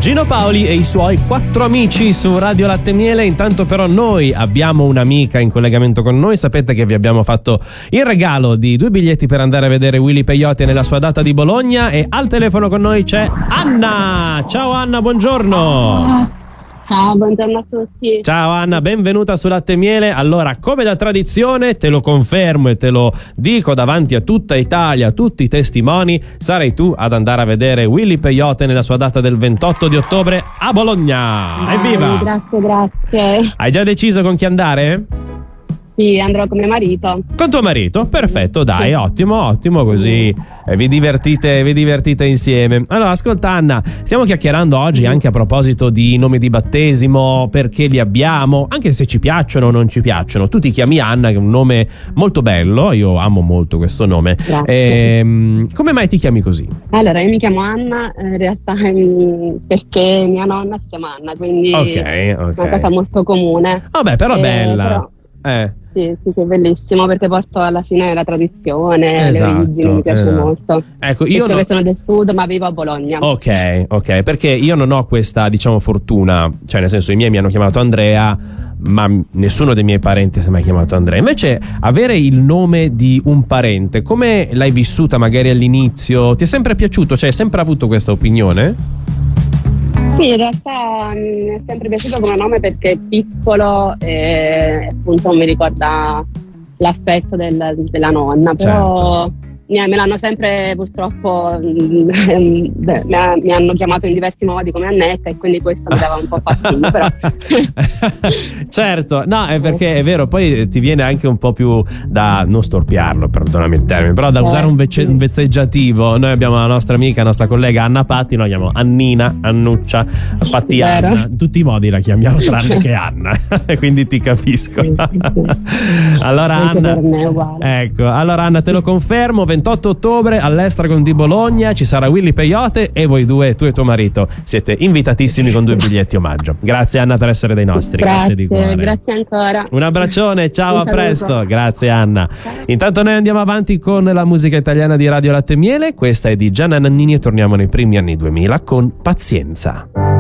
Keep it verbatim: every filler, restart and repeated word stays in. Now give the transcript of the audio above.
Gino Paoli e i suoi quattro amici su Radio Latte e Miele. Intanto però noi abbiamo un'amica in collegamento con noi. Sapete che vi abbiamo fatto il regalo di due biglietti per andare a vedere Willy Peyote nella sua data di Bologna, e al telefono con noi c'è Anna. Ciao Anna, buongiorno. Ciao, buongiorno a tutti. Ciao Anna, benvenuta su Latte e Miele. Allora, come da tradizione, te lo confermo e te lo dico davanti a tutta Italia, a tutti i testimoni, sarai tu ad andare a vedere Willy Peyote nella sua data del ventotto di ottobre a Bologna. Evviva! Grazie, grazie. Hai già deciso con chi andare? Sì, andrò con mio marito. Con tuo marito? Perfetto, dai, sì. ottimo, ottimo, così eh, vi divertite, vi divertite insieme. Allora, ascolta Anna, stiamo chiacchierando oggi anche a proposito di nomi di battesimo, perché li abbiamo, anche se ci piacciono o non ci piacciono. Tu ti chiami Anna, che è un nome molto bello, io amo molto questo nome. Ehm, come mai ti chiami così? Allora, io mi chiamo Anna, in realtà perché mia nonna si chiama Anna, quindi okay, okay. è una cosa molto comune. Vabbè, però eh, bella. Però... Eh. Sì, sì, sì, è bellissimo perché porto alla fine la tradizione, esatto, le origini, mi piace esatto. molto. Ecco, io Visto no... che sono del sud, ma vivo a Bologna. Ok, ok, perché io non ho questa, diciamo, fortuna, cioè nel senso i miei mi hanno chiamato Andrea, ma nessuno dei miei parenti si è mai chiamato Andrea. Invece avere il nome di un parente, come l'hai vissuta magari all'inizio? Ti è sempre piaciuto? Cioè hai sempre avuto questa opinione? Sì, in realtà mi è sempre piaciuto come nome perché è piccolo e appunto mi ricorda l'affetto del, della nonna, però certo. Me l'hanno sempre purtroppo beh, mi hanno chiamato in diversi modi come Annetta e quindi questo mi dava un po' fastidio, però certo, no, è perché è vero, poi ti viene anche un po' più da non storpiarlo, perdonami il termine, però da eh, usare un, vece, sì. un vezzeggiativo. Noi abbiamo la nostra amica, la nostra collega Anna Patti, noi chiamiamo Annina, Annuccia, Patti Anna, in tutti i modi la chiamiamo tranne che Anna quindi ti capisco. Sì, sì. Allora anche Anna, per me è uguale. Ecco, allora Anna, te lo confermo, ventotto ottobre all'Estragon di Bologna ci sarà Willy Peyote e voi due, tu e tuo marito, siete invitatissimi con due biglietti omaggio. Grazie Anna per essere dei nostri. Grazie, grazie di cuore. Grazie ancora. Un abbraccione, ciao, Un a presto. Grazie Anna. Intanto noi andiamo avanti con la musica italiana di Radio Latte e Miele. Questa è di Gianna Nannini e torniamo nei primi anni duemila con Pazienza.